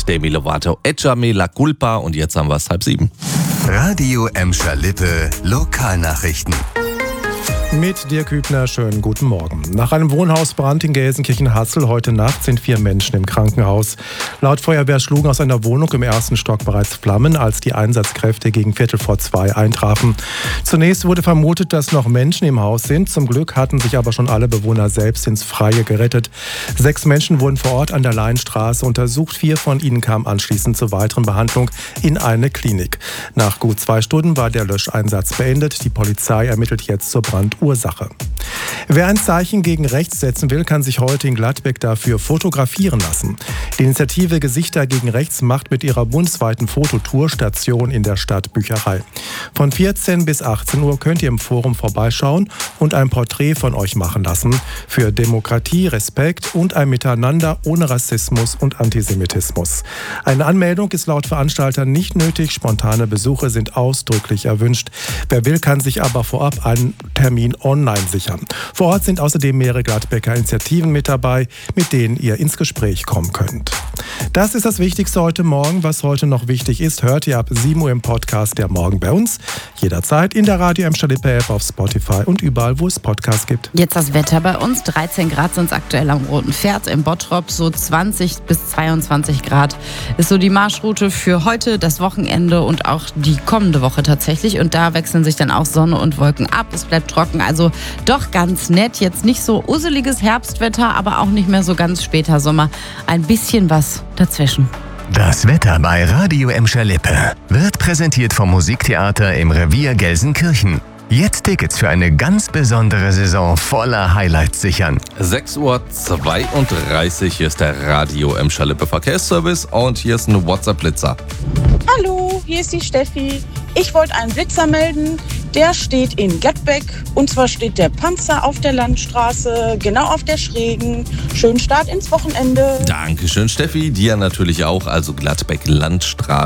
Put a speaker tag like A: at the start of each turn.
A: mit Demi Lovato, Echame la Culpa, und jetzt haben wir es 6:30.
B: Radio Emscher Lippe, Lokalnachrichten.
C: Mit Dirk Hübner, schönen guten Morgen. Nach einem Wohnhausbrand in Gelsenkirchen-Hassel heute Nacht sind 4 Menschen im Krankenhaus. Laut Feuerwehr schlugen aus einer Wohnung im 1. Stock bereits Flammen, als die Einsatzkräfte gegen 1:45 eintrafen. Zunächst wurde vermutet, dass noch Menschen im Haus sind. Zum Glück hatten sich aber schon alle Bewohner selbst ins Freie gerettet. 6 Menschen wurden vor Ort an der Laienstraße untersucht. 4 von ihnen kamen anschließend zur weiteren Behandlung in eine Klinik. Nach gut 2 Stunden war der Löscheinsatz beendet. Die Polizei ermittelt jetzt zur Brandursache. Wer ein Zeichen gegen rechts setzen will, kann sich heute in Gladbeck dafür fotografieren lassen. Die Initiative Gesichter gegen Rechts macht mit ihrer bundesweiten Fototour Station in der Stadtbücherei. Von 14 bis 18 Uhr könnt ihr im Forum vorbeischauen und ein Porträt von euch machen lassen. Für Demokratie, Respekt und ein Miteinander ohne Rassismus und Antisemitismus. Eine Anmeldung ist laut Veranstaltern nicht nötig. Spontane Besuche sind ausdrücklich erwünscht. Wer will, kann sich aber vorab einen Termin online sichern. Vor Ort sind außerdem mehrere Gladbecker Initiativen mit dabei, mit denen ihr ins Gespräch kommen könnt. Das ist das Wichtigste heute Morgen. Was heute noch wichtig ist, hört ihr ab 7 Uhr im Podcast der Morgen bei uns. Jederzeit in der Radio Emscher Lippe App, auf Spotify und überall, wo es Podcasts gibt.
D: Jetzt das Wetter bei uns. 13 Grad sind es aktuell am Roten Pferd. Im Bottrop so 20 bis 22 Grad ist so die Marschroute für heute, das Wochenende und auch die kommende Woche tatsächlich. Und da wechseln sich dann auch Sonne und Wolken ab. Es bleibt trocken, also doch ganz nett. Jetzt nicht so useliges Herbstwetter, aber auch nicht mehr so ganz später Sommer. Ein bisschen was dazwischen.
B: Das Wetter bei Radio Emscher Lippe wird präsentiert vom Musiktheater im Revier Gelsenkirchen. Jetzt Tickets für eine ganz besondere Saison voller Highlights sichern.
A: 6:32 Uhr, hier ist der Radio Emscher Lippe Verkehrsservice und hier ist ein WhatsApp-Blitzer.
E: Hallo, hier ist die Steffi. Ich wollte einen Blitzer melden. Der steht in Gladbeck. Und zwar steht der Panzer auf der Landstraße, genau auf der Schrägen. Schönen Start ins Wochenende.
A: Dankeschön, Steffi. Dir natürlich auch, also Gladbeck Landstraße.